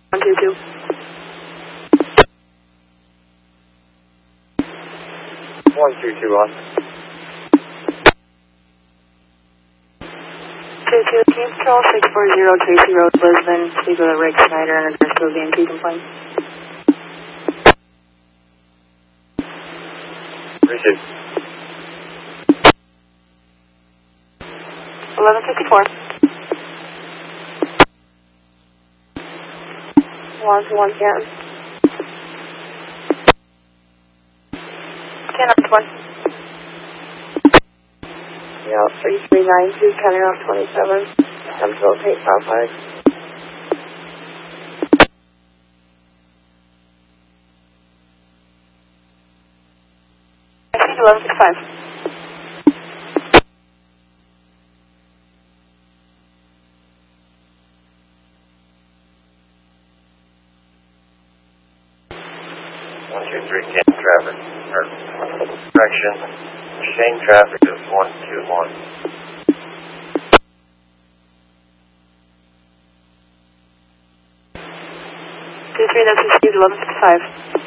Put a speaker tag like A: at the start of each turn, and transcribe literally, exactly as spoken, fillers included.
A: one two two.
B: one two two on.
A: two two, Team Patrol six four zero Tracy Road, Lisbon. Speak with Rick Snyder in regards to a V M P complaint.
B: Receive.
A: eleven fifty-four. one to one can. ten up to one. Yeah, three three nine two, counting off twenty-seven. I'm to rotate southside. I think eleven fifty-five.
B: one two three, ten traffic, or correction, Shane traffic is one two one.
A: two three, that's received eleven fifty-five.